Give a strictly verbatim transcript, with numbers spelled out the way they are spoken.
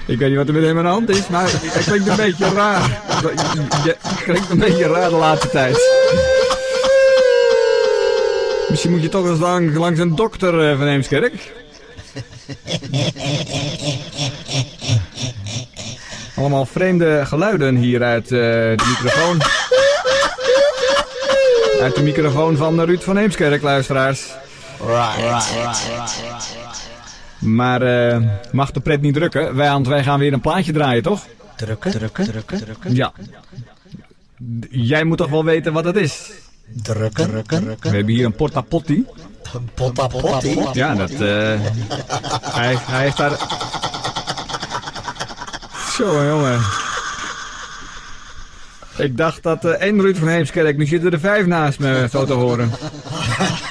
Ik weet niet wat er met hem aan de hand is, maar hij klinkt een beetje raar. Je klinkt een beetje raar de laatste tijd. Misschien moet je toch eens lang, langs een dokter uh, van Heemskerk. Allemaal vreemde geluiden hier uit uh, de microfoon. Uit de microfoon van Ruud van Heemskerk, luisteraars. Right, right, right, right, right. Maar uh, mag de pret niet drukken, want wij gaan weer een plaatje draaien, toch? Drukken, drukken, drukken, drukken. Ja. Jij moet toch wel weten wat het is? Drukken, drukken, drukken. We hebben hier een portapotti. Een portapotti? Ja, dat... Uh, hij, hij heeft daar... Zo, jongen. Ik dacht dat uh, één Ruud van Heemskerk, nu zitten er vijf naast me, zo te horen.